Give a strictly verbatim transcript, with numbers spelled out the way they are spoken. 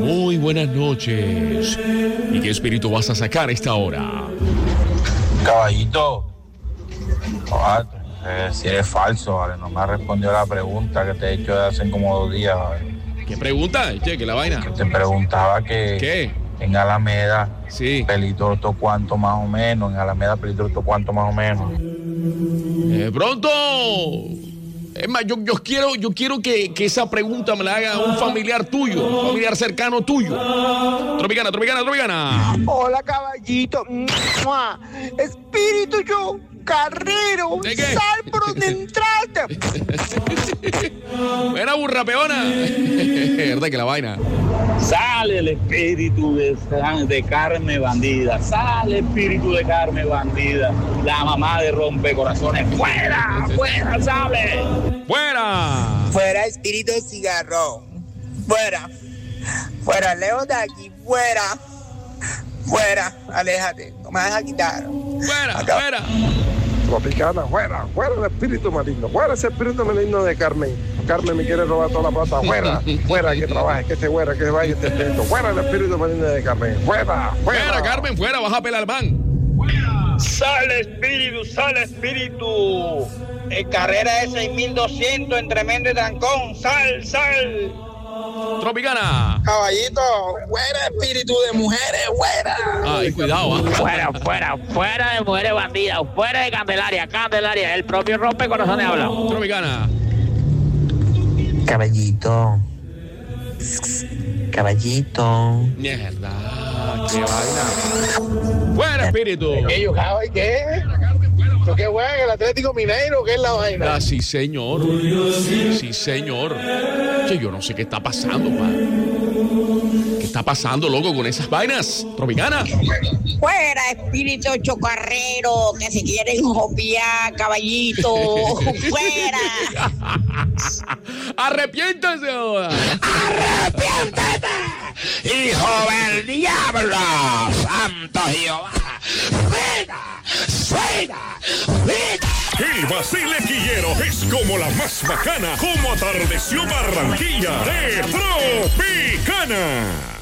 Muy buenas noches. ¿Y qué espíritu vas a sacar a esta hora? Caballito, oh, eh, si eres falso, vale, no me ha respondido la pregunta que te he hecho de hace como dos días, vale. ¿Qué pregunta? Che, que la vaina. Que te preguntaba que ¿Qué? En Alameda, sí. Pelito to cuánto más o menos, en Alameda Pelito to cuánto más o menos. De pronto. Es más, yo, yo quiero, yo quiero que, que esa pregunta me la haga un familiar tuyo, un familiar cercano tuyo. Tropicana, Tropicana, Tropicana. Hola, caballito. ¡Mua! Espíritu yo, carrero. Sal por donde entraste. Buena burra peona. ¿Verdad que la vaina? Sale el espíritu de, de Carmen Bandida. Sale el espíritu de Carmen Bandida. La mamá de Rompecorazones. ¡Fuera! ¡Fuera! ¡Sale! ¡Fuera! Fuera, espíritu cigarrón. Fuera. Fuera, lejos de aquí. Fuera. Fuera. Aléjate. No me dejas quitar. Fuera, Acá. fuera. Tropicana, fuera, fuera el espíritu maligno, fuera ese espíritu maligno de Carmen. Carmen me quiere robar toda la plata, fuera, fuera que trabaje, que se fuera, que se vaya este espíritu, fuera el espíritu maligno de Carmen, fuera, fuera. Fuera, Carmen, fuera, vas a pelar al van. ¡Fuera! Sale espíritu, sale espíritu. En carrera de seis mil doscientos en tremendo trancón, sal, sal. Tropicana. Caballito, fuera espíritu de mujeres, fuera. Ay, cuidado. ¿eh? Fuera, fuera, fuera de mujeres bandidas, fuera de Candelaria, Candelaria, el propio Rompecorazones habla. Tropicana. Caballito. Caballito. Mierda, qué vaina. Fuera espíritu. ¿Qué yo y qué? ¿Tú qué juegan el Atlético Mineiro? ¿Qué es la vaina? Ah, sí, señor. Sí, señor. Che, yo no sé qué está pasando, pa. ¿Qué está pasando, loco, con esas vainas? Tropicana. Fuera, espíritu chocarrero, que se quieren jopiar, caballito. Fuera. Arrepiéntase ahora. Arrepiéntete, hijo del diablo, santo Jehová. Fuera, fuera, fuera. El vacile quillero es como la más bacana, como atardeció Barranquilla de Tropicana.